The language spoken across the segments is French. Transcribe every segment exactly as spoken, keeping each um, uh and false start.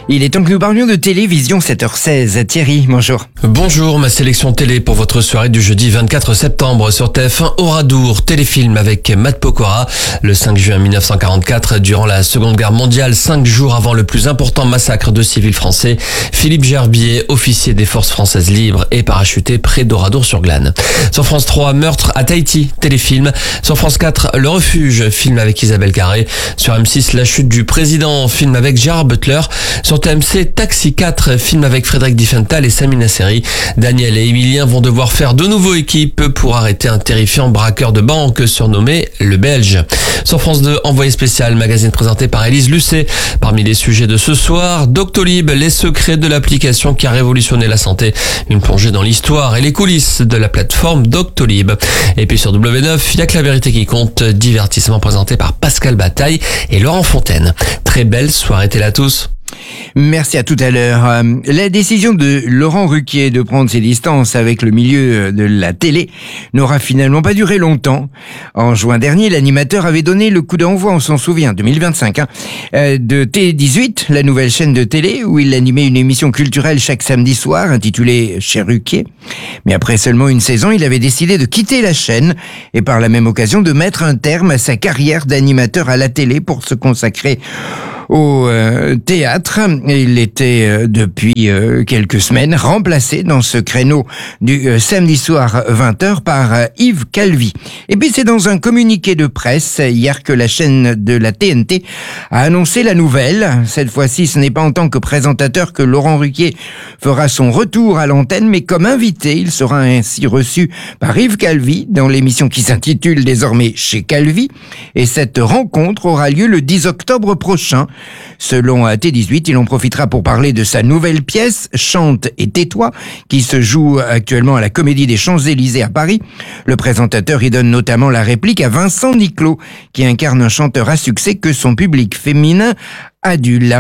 Il est temps que nous parlions de télévision, sept heures seize. Thierry, bonjour. Bonjour, ma sélection télé pour votre soirée du jeudi vingt-quatre septembre sur T F un Oradour, téléfilm avec Matt Pokora. Le cinq juin mille neuf cent quarante-quatre, durant la Seconde Guerre mondiale, cinq jours avant le plus important massacre de civils français, Philippe Gerbier, officier des forces françaises libres, est parachuté près d'Oradour-sur-Glane. Sur France trois, Meurtre à Tahiti, téléfilm. Sur France quatre, Le Refuge, film avec Isabelle Carré. Sur M six, La Chute du Président, film avec Gérard Butler. Sur T M C, Taxi quatre, film avec Frédéric Diffenthal et Sami Nasseri. Daniel et Emilien vont devoir faire de nouveau équipe pour arrêter un terrifiant braqueur de banque surnommé le Belge. Sur France deux, Envoyé spécial, magazine présenté par Élise Lucet. Parmi les sujets de ce soir, Doctolib, les secrets de l'application qui a révolutionné la santé. Une plongée dans l'histoire et les coulisses de la plateforme Doctolib. Et puis sur W neuf, il y a que la vérité qui compte, divertissement présenté par Pascal Bataille et Laurent Fontaine. Très belle soirée télé à tous. Merci, à tout à l'heure. Euh, La décision de Laurent Ruquier de prendre ses distances avec le milieu de la télé n'aura finalement pas duré longtemps. En juin dernier, l'animateur avait donné le coup d'envoi, on s'en souvient, deux mille vingt-cinq, hein, euh, de T dix-huit, la nouvelle chaîne de télé, où il animait une émission culturelle chaque samedi soir intitulée Chez Ruquier. Mais après seulement une saison, il avait décidé de quitter la chaîne et par la même occasion de mettre un terme à sa carrière d'animateur à la télé pour se consacrer au euh, théâtre. Il était euh, depuis euh, quelques semaines remplacé dans ce créneau du euh, samedi soir vingt heures par euh, Yves Calvi. Et puis c'est dans un communiqué de presse hier que la chaîne de la T N T a annoncé la nouvelle. Cette fois-ci, ce n'est pas en tant que présentateur que Laurent Ruquier fera son retour à l'antenne, mais comme invité. Il sera ainsi reçu par Yves Calvi dans l'émission qui s'intitule désormais Chez Calvi. Et cette rencontre aura lieu le dix octobre prochain. Selon T dix-huit, il en profitera pour parler de sa nouvelle pièce, Chante et tais-toi, qui se joue actuellement à la Comédie des Champs-Élysées à Paris. Le présentateur y donne notamment la réplique à Vincent Niclot, qui incarne un chanteur à succès que son public féminin adule.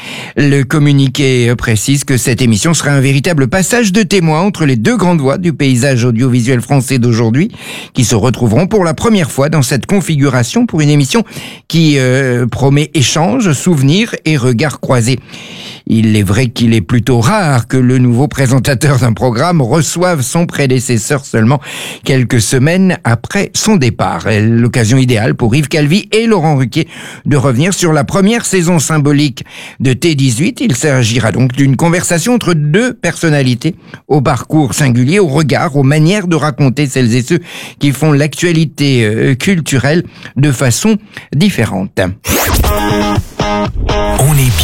Le communiqué précise que cette émission sera un véritable passage de témoin entre les deux grandes voix du paysage audiovisuel français d'aujourd'hui, qui se retrouveront pour la première fois dans cette configuration pour une émission qui euh, promet échange, souvenirs et regards croisés. Il est vrai qu'il est plutôt rare que le nouveau présentateur d'un programme reçoive son prédécesseur seulement quelques semaines après son départ. L'occasion idéale pour Yves Calvi et Laurent Ruquier de revenir sur la première saison symbolique de T dix-huit. Il s'agira donc d'une conversation entre deux personnalités au parcours singulier, au regard, aux manières de raconter celles et ceux qui font l'actualité euh, culturelle de façon différente. On est bien.